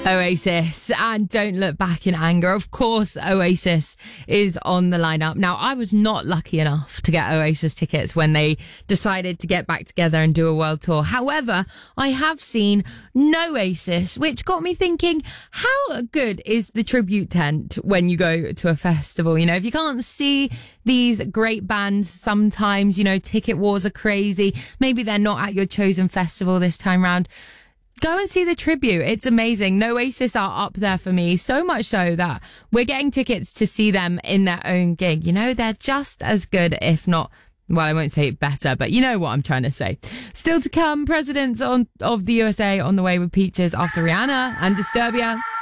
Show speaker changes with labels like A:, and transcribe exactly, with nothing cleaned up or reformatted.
A: Oasis and Don't Look Back in Anger. Of course, Oasis is on the lineup. Now, I was not lucky enough to get Oasis tickets when they decided to get back together and do a world tour. However, I have seen Noasis, which got me thinking, how good is the tribute tent when you go to a festival? You know, if you can't see these great bands, sometimes, you know, ticket wars are crazy. Maybe they're not at your chosen festival this time round. Go and see the tribute. It's amazing. Noasis are up there for me, so much so that we're getting tickets to see them in their own gig. You know, they're just as good, if not, well, I won't say better, but you know what I'm trying to say. Still to come, presidents on, of the U S A on the way with Peaches after Rihanna and Disturbia.